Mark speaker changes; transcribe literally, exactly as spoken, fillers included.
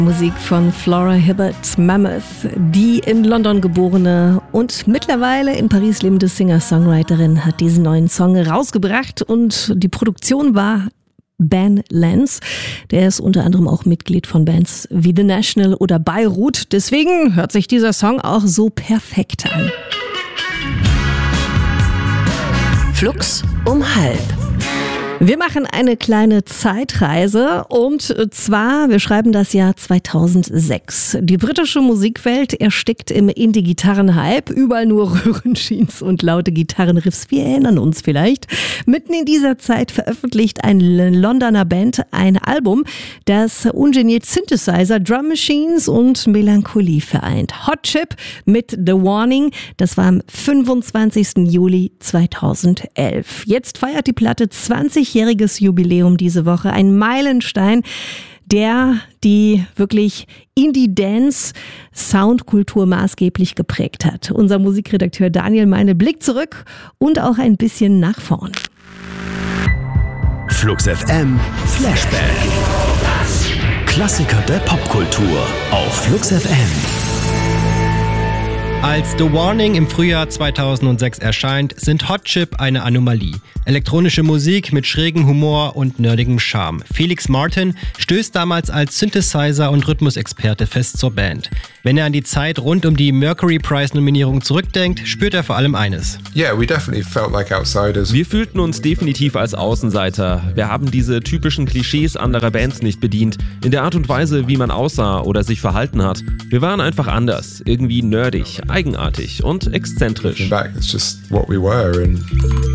Speaker 1: Musik von Flora Hibbert Mammoth, die in London geborene und mittlerweile in Paris lebende Singer-Songwriterin hat diesen neuen Song rausgebracht und die Produktion war Ben Lance. Der ist unter anderem auch Mitglied von Bands wie The National oder Beirut. Deswegen hört sich dieser Song auch so perfekt an.
Speaker 2: Flux um halb.
Speaker 1: Wir machen eine kleine Zeitreise und zwar, wir schreiben das Jahr zweitausendsechs. Die britische Musikwelt erstickt im Indie-Gitarren-Hype. Überall nur Röhrenjeans und laute Gitarrenriffs. Wir erinnern uns vielleicht. Mitten in dieser Zeit veröffentlicht eine Londoner Band ein Album, das ungeniert Synthesizer, Drum Machines und Melancholie vereint. Hot Chip mit The Warning, das war am fünfundzwanzigsten Juli zweitausendelf. Jetzt feiert die Platte zwanzigjähriges Jubiläum diese Woche. Ein Meilenstein, der die wirklich Indie-Dance-Soundkultur maßgeblich geprägt hat. Unser Musikredakteur Daniel Meine blickt zurück und auch ein bisschen nach vorn.
Speaker 3: Flux F M Flashback. Klassiker der Popkultur auf Flux F M.
Speaker 4: Als The Warning im Frühjahr zweitausendsechs erscheint, sind Hot Chip eine Anomalie. Elektronische Musik mit schrägem Humor und nerdigem Charme. Felix Martin stößt damals als Synthesizer- und Rhythmusexperte fest zur Band. Wenn er an die Zeit rund um die Mercury Prize-Nominierung zurückdenkt, spürt er vor allem eines.
Speaker 5: Yeah, we definitely felt like outsiders.
Speaker 6: Wir fühlten uns definitiv als Außenseiter. Wir haben diese typischen Klischees anderer Bands nicht bedient, in der Art und Weise, wie man aussah oder sich verhalten hat. Wir waren einfach anders, irgendwie nerdig, eigenartig und exzentrisch.
Speaker 5: Looking back, it's just what we were and